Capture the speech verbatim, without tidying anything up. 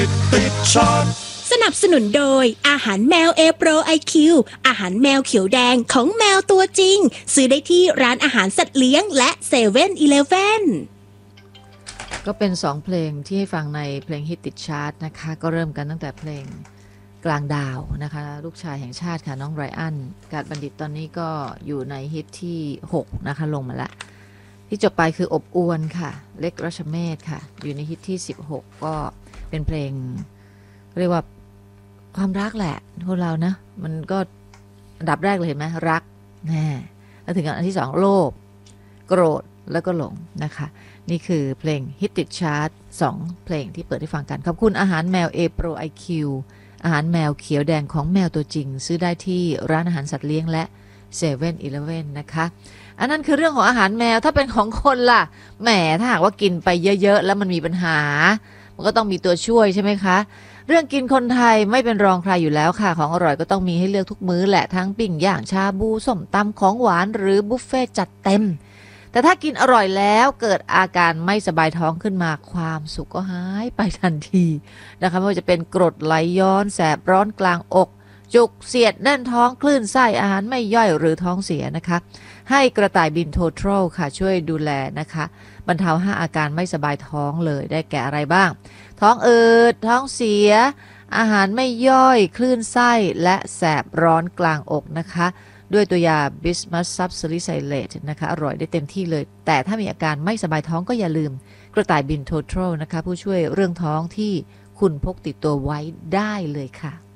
ติดชาร์ตสนับสนุนโดยอาหารแมว A Pro ไอ คิว อาหารแมวเขียวแดงของแมวตัวจริงซื้อได้ที่ร้านอาหารสัตว์เลี้ยงและเซเว่นอีเลฟเว่นก็เป็นสองเพลงที่ให้ฟังในเพลงฮิตติดชาร์ตนะคะก็เริ่มกันตั้งแต่เพลงกลางดาวนะคะลูกชายแห่งชาติค่ะน้องไรอันกาดบัณฑิตตอนนี้ก็อยู่ในฮิตที่หกนะคะลงมาละที่จบไปคืออบอวนค่ะเล็กรัชเมธค่ะอยู่ในฮิตที่สิบหกก็เป็นเพลงเรียกว่าความรักแหละพวกเรานะมันก็อันดับแรกเลยเห็นไหมรักแน่แล้วถึงอันที่สองโลภโกรธแล้วก็หลงนะคะนี่คือเพลงฮิตติดชาร์ตสองเพลงที่เปิดให้ฟังกันขอบคุณอาหารแมว A Pro ไอ คิว อาหารแมวเขียวแดงของแมวตัวจริงซื้อได้ที่ร้านอาหารสัตว์เลี้ยงและเซเว่นอีเลฟเว่นนะคะอันนั้นคือเรื่องของอาหารแมวถ้าเป็นของคนล่ะแหมถ้าหากว่ากินไปเยอะๆแล้วมันมีปัญหามันก็ต้องมีตัวช่วยใช่ไหมคะเรื่องกินคนไทยไม่เป็นรองใครอยู่แล้วค่ะของอร่อยก็ต้องมีให้เลือกทุกมื้อแหละทั้งปิ้งย่างชาบูส้มตำของหวานหรือบุฟเฟ่จัดเต็มแต่ถ้ากินอร่อยแล้วเกิดอาการไม่สบายท้องขึ้นมาความสุขก็หายไปทันทีนะคะไม่ว่าจะเป็นกรดไหลย้อนแสบร้อนกลางอกจุกเสียดแน่นท้องคลื่นไส้อาหารไม่ย่อยหรือท้องเสียนะคะให้กระต่ายบินโททรัลค่ะช่วยดูแลนะคะบรรเทาห้าอาการไม่สบายท้องเลยได้แก่อะไรบ้างท้องอืดท้องเสียอาหารไม่ย่อยคลื่นไส้และแสบร้อนกลางอกนะคะด้วยตัวยาบิสมัสซับซาลิไซเลตนะคะอร่อยได้เต็มที่เลยแต่ถ้ามีอาการไม่สบายท้องก็อย่าลืมกระต่ายบินโททรัลนะคะผู้ช่วยเรื่องท้องที่คุณพกติดตัวไว้ได้เลยค่ะ